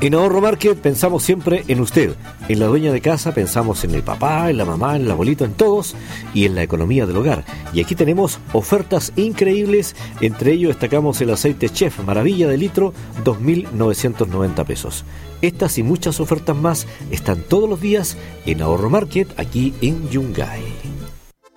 En Ahorro Market pensamos siempre en usted. En la dueña de casa pensamos en el papá, en la mamá, en el abuelito, en todos y en la economía del hogar. Y aquí tenemos ofertas increíbles. Entre ellos destacamos el aceite Chef Maravilla de litro, 2.990 pesos. Estas y muchas ofertas más están todos los días en Ahorro Market aquí en Yungay.